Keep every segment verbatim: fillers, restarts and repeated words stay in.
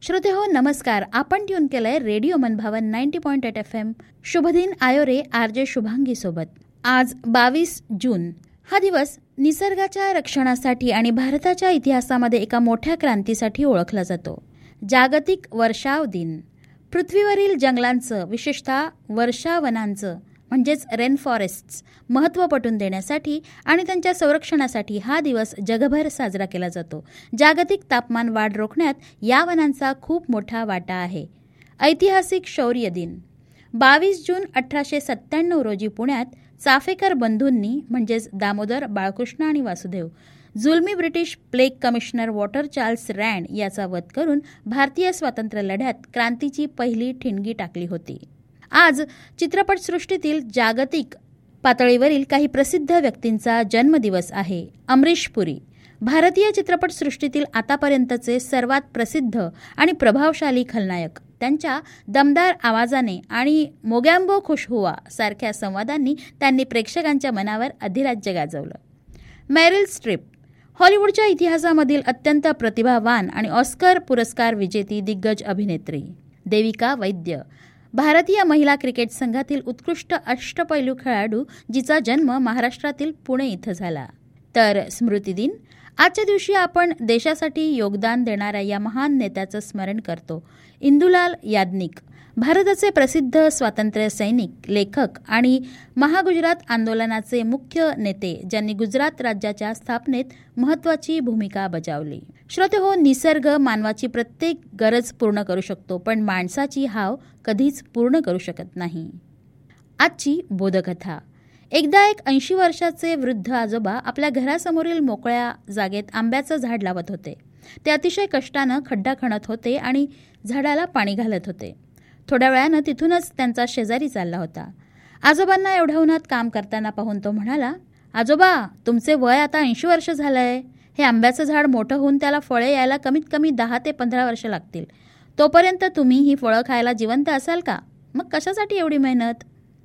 श्रोते हो नमस्कार. आपण ट्यून केलंय रेडिओ मनभावन ninety point eight F M. शुभदिन आयोरे R J Shubhangi सोबत. आज बावीस जून हा दिवस निसर्गाच्या रक्षणासाठी आणि भारताच्या इतिहासामध्ये एका मोठ्या क्रांतीसाठी ओळखला जातो. जागतिक वर्षाव दिन. पृथ्वीवरील जंगलांचं विशेषतः वर्षावनांचं म्हणजेच रेन फॉरेस्ट्स महत्त्व पटवून देण्यासाठी आणि त्यांच्या संरक्षणासाठी हा दिवस जगभर साजरा केला जातो. जागतिक तापमान वाढ रोखण्यात या वनांचा खूप मोठा वाटा आहे. ऐतिहासिक शौर्य दिन. बावीस जून अठराशे सत्त्याण्णव रोजी पुण्यात चाफेकर बंधूंनी म्हणजेच दामोदर, बाळकृष्ण आणि वासुदेव जुलमी British plague commissioner water Charles रँड याचा वध करून भारतीय स्वातंत्र्य लढ्यात क्रांतीची पहिली ठिणगी टाकली होती. आज चित्रपटसृष्टीतील जागतिक पातळीवरील काही प्रसिद्ध व्यक्तींचा जन्मदिवस आहे. अमरीश पुरी भारतीय चित्रपटसृष्टीतील आतापर्यंतचे सर्वात प्रसिद्ध आणि प्रभावशाली खलनायक. त्यांच्या दमदार आवाजाने आणि मोगॅम्बो खुश हुआ सारख्या संवादांनी त्यांनी प्रेक्षकांच्या मनावर अधिराज्य गाजवलं. मेरिल स्ट्रीप हॉलिवूडच्या इतिहासामधील अत्यंत प्रतिभावान आणि ऑस्कर पुरस्कार विजेती दिग्गज अभिनेत्री. देविका वैद्य भारतीय महिला क्रिकेट संघातील उत्कृष्ट अष्टपैलू खेळाडू जिचा जन्म महाराष्ट्रातील पुणे इथं झाला. तर स्मृती दिन. आजच्या दिवशी आपण देशासाठी योगदान देणाऱ्या या महान नेत्याचं स्मरण करतो. इंदुलाल याज्ञिक भारताचे प्रसिद्ध स्वातंत्र्य सैनिक, लेखक आणि महागुजरात आंदोलनाचे मुख्य नेते ज्यांनी गुजरात राज्याच्या स्थापनेत महत्त्वाची भूमिका बजावली. श्रोते हो, निसर्ग मानवाची प्रत्येक गरज पूर्ण करू शकतो, पण माणसाची हाव कधीच पूर्ण करू शकत नाही. आजची बोधकथा. एकदा एक ऐंशी वर्षाचे वृद्ध आजोबा आपल्या घरासमोरील मोकळ्या जागेत आंब्याचं झाड लावत होते. ते अतिशय कष्टानं खड्डा खणत होते आणि झाडाला पाणी घालत होते. थोड्या वेळानं तिथूनच त्यांचा शेजारी चालला होता. आजोबांना एवढ्या उन्हात काम करताना पाहून तो म्हणाला, आजोबा, तुमचे वय आता ऐंशी वर्ष झालंय. हे आंब्याचं झाड मोठं होऊन त्याला फळे यायला कमीत कमी दहा ते पंधरा वर्ष लागतील. तोपर्यंत तुम्ही ही फळं खायला जिवंत असाल का? मग कशासाठी एवढी मेहनत?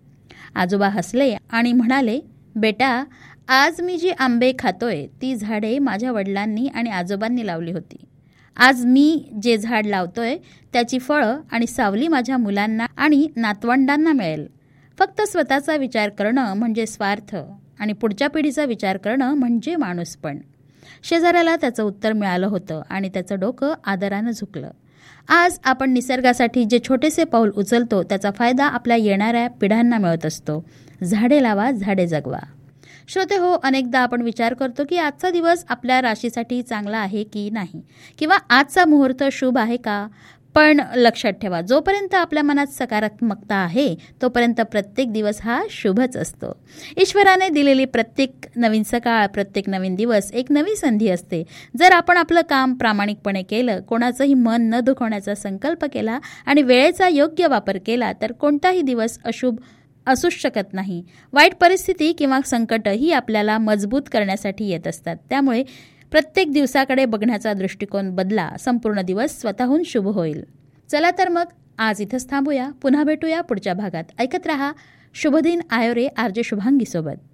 आजोबा हसले आणि म्हणाले, बेटा, आज मी जी आंबे खातोय ती झाडे माझ्या वडिलांनी आणि आजोबांनी लावली होती. आज मी जे झाड लावतोय त्याची फळं आणि सावली माझ्या मुलांना आणि नातवंडांना मिळेल. फक्त स्वतःचा विचार करणं म्हणजे स्वार्थ आणि पुढच्या पिढीचा विचार करणं म्हणजे माणूसपण. शेजाऱ्याला त्याचं उत्तर मिळालं होतं आणि त्याचं डोकं आदरानं झुकलं. आज आपण निसर्गासाठी जे छोटेसे पाऊल उचलतो त्याचा फायदा आपल्या येणाऱ्या पिढ्यांना मिळत असतो. झाडे लावा, झाडे जगवा. श्रोते हो, अनेकदा आपण विचार करतो की आजचा दिवस आपल्या राशीसाठी चांगला आहे की नाही, किंवा आजचा मुहूर्त शुभ आहे का. पण लक्षात ठेवा, जोपर्यंत आपल्या मनात सकारात्मकता आहे तोपर्यंत प्रत्येक दिवस हा शुभच असतो. ईश्वराने दिलेली प्रत्येक नवीन सकाळ, प्रत्येक नवीन दिवस एक नवी संधी असते. जर आपण आपलं काम प्रामाणिकपणे केलं, कोणाचंही मन न दुखवण्याचा संकल्प केला आणि वेळेचा योग्य वापर केला तर कोणताही दिवस अशुभ असूच शकत नाही. वाईट परिस्थिती किंवा संकट ही आपल्याला मजबूत करण्यासाठी येत असतात. त्यामुळे प्रत्येक दिवसाकडे बघण्याचा दृष्टिकोन बदला. संपूर्ण दिवस स्वतःहून शुभ होईल. चला तर मग आज इथंच थांबूया. पुन्हा भेटूया पुढच्या भागात. ऐकत रहा शुभदिन आयोरे आर जे शुभांगी सोबत.